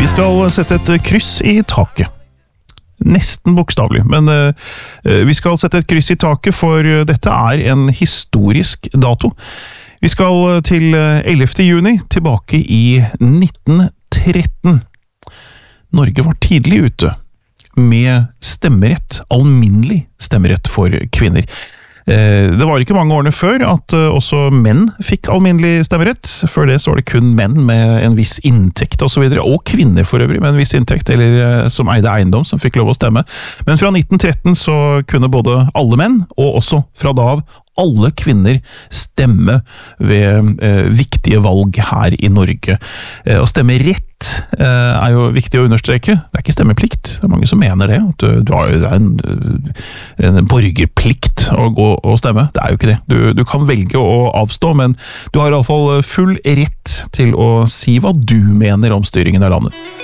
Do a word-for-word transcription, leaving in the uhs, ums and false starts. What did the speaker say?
Vi skal sette et kryss i taket. Nesten bokstavelig, men uh, vi skal sette et kryss i taket, for dette er en historisk dato. Vi skal til ellevte juni, tilbake i nitten tretten. Norge var tidlig ute med stemmerett, alminnelig stemmerett for kvinner. Det var ikke mange årene før at også menn fikk alminnelig stemmerett. Før det så var det kun menn med en viss inntekt og så videre, og kvinner for øvrig med en viss inntekt, eller som eide eiendom, som fikk lov å stemme. Men fra nitten tretten så kunne både alle menn, og også fra da av alle kvinner stemme ved eh, viktige valg her i Norge. Eh, å stemme rett eh, er jo viktig å understreke. Det er ikke stemmeplikt. Det er mange som mener det. At du, du har jo en, en borgerplikt å gå og stemme. Det er jo ikke det. Du, du kan velge å avstå, men du har i alle fall full rett til å si hva du mener om styringen av landet.